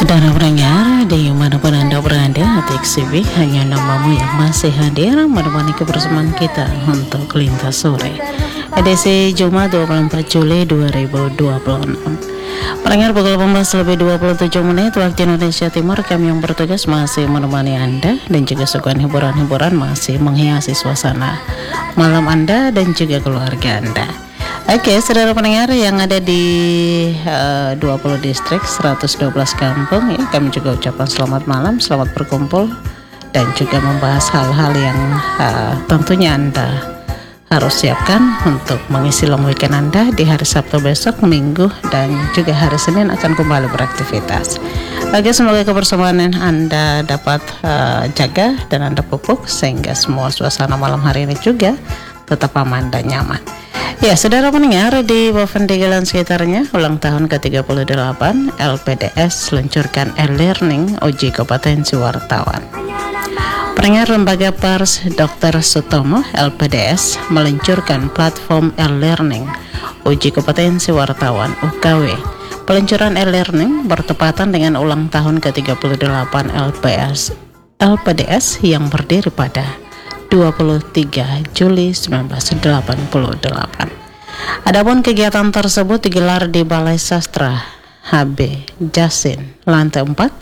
Saudara pendengar, dimanapun Anda berada, TXB hanya namamu yang masih hadir menemani kebersamaan kita untuk lintas sore edisi Jumat 24 Juli 2026. Pendengar, pukul 18:27 waktu Indonesia Timur, kami yang bertugas masih menemani Anda dan juga suguhan hiburan-hiburan masih menghiasi suasana malam Anda dan juga keluarga Anda. Oke, saudara pendengar yang ada di 20 distrik, 112 kampung, ya, kami juga ucapkan selamat malam, selamat berkumpul dan juga membahas hal-hal yang tentunya Anda harus siapkan untuk mengisi long weekend Anda di hari Sabtu besok, Minggu, dan juga hari Senin akan kembali beraktivitas. Oke, semoga kebersamaan Anda dapat jaga dan Anda pupuk sehingga semua suasana malam hari ini juga tetap aman dan nyaman. Ya, saudara pendengar, di Bovendigel dan sekitarnya, ulang tahun ke-38 LPDS luncurkan e-learning uji kompetensi wartawan. Pendengar, Lembaga Pers Dr. Sutomo LPDS meluncurkan platform e-learning uji kompetensi wartawan UKW. Peluncuran e-learning bertepatan dengan ulang tahun ke-38 LPDS yang berdiri pada 23 Juli 1988. Adapun kegiatan tersebut digelar di Balai Sastra HB Jasin, lantai 4,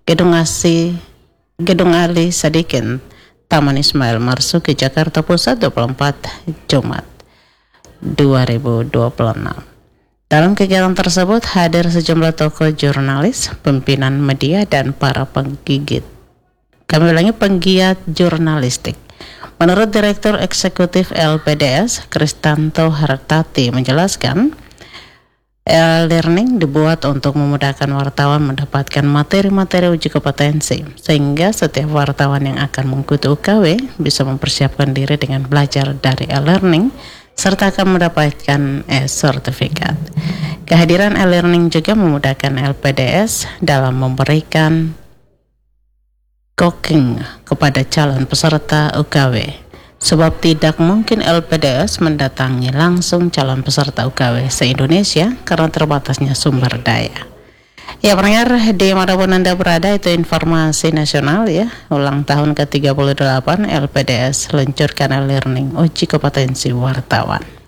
Gedung Ali Sadikin, Taman Ismail Marzuki, Jakarta Pusat, 24 Jumat 2026. Dalam kegiatan tersebut hadir sejumlah tokoh jurnalis, pimpinan media, dan para penggiat jurnalistik. Menurut Direktur Eksekutif LPDS, Kristanto Hartati menjelaskan, e-learning dibuat untuk memudahkan wartawan mendapatkan materi-materi uji kompetensi, sehingga setiap wartawan yang akan mengikuti UKW bisa mempersiapkan diri dengan belajar dari e-learning, serta akan mendapatkan e-sertifikat. Kehadiran e-learning juga memudahkan LPDS dalam memberikan coaching kepada calon peserta UKW, sebab tidak mungkin LPDS mendatangi langsung calon peserta UKW se-Indonesia karena terbatasnya sumber daya. Ya, pendengar, di manapun Anda berada, itu informasi nasional, ya. Ulang tahun ke-38 LPDS luncurkan e-learning uji kompetensi wartawan.